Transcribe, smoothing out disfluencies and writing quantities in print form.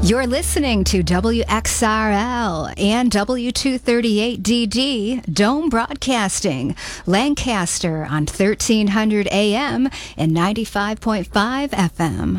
You're listening to WXRL and W238DD Dome Broadcasting, Lancaster on 1300 AM and 95.5 FM.